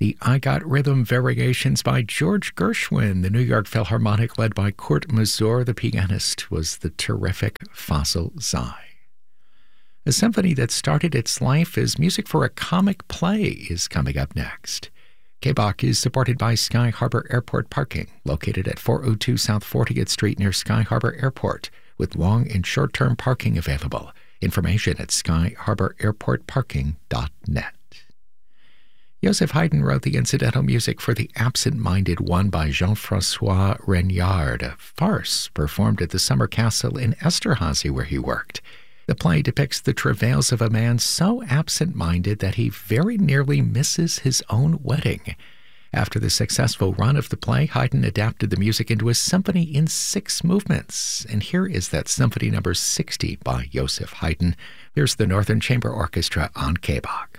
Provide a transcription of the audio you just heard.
The I Got Rhythm Variations by George Gershwin. The New York Philharmonic, led by Kurt Masur, the pianist, was the terrific Fossil Zai. A symphony that started its life as music for a comic play is coming up next. KBOC is supported by Sky Harbor Airport Parking, located at 402 South 40th Street near Sky Harbor Airport, with long and short-term parking available. Information at skyharbor-airport-parking.net. Joseph Haydn wrote the incidental music for The Absent-Minded One by Jean-François Regnard, a farce performed at the Summer Castle in Esterhazy where he worked. The play depicts the travails of a man so absent-minded that he very nearly misses his own wedding. After the successful run of the play, Haydn adapted the music into a symphony in 6 movements. And here is that Symphony number 60 by Joseph Haydn. Here's the Northern Chamber Orchestra on KBOC.